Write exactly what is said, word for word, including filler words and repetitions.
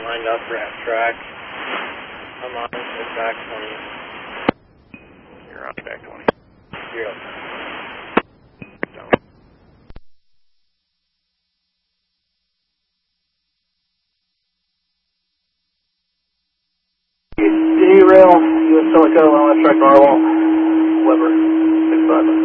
lined up for half track. I'm on the back twenty. You're on back twenty. Zero. Down. Derail, U S Silico, on track Norwalk, Weber, six five.